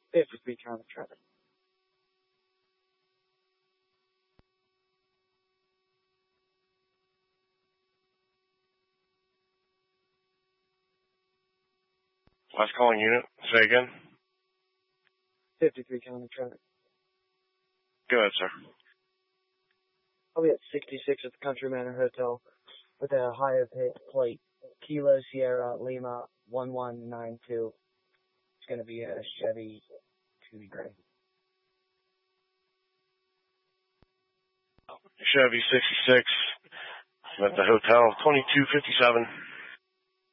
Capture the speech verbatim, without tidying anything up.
fifty-three county traffic. Last calling unit. Say again. fifty-three county traffic. Go ahead, sir. I'll be at sixty-six at the Country Manor Hotel with a higher plate. Kilo Sierra Lima one one nine two. It's going to be a Chevy Tubi Gray. Chevy sixty-six at the hotel, twenty-two fifty-seven.